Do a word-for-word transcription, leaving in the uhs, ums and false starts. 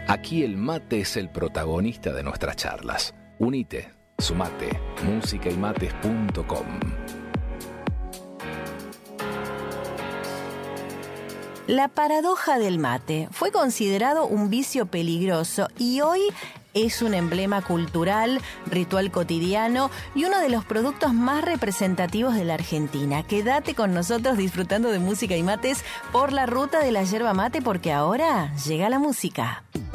Aquí el mate es el protagonista de nuestras charlas. Unite, sumate, música y mates punto com. La paradoja del mate fue considerado un vicio peligroso y hoy es un emblema cultural, ritual cotidiano y uno de los productos más representativos de la Argentina. Quédate con nosotros disfrutando de música y mates por la ruta de la yerba mate, porque ahora llega la música.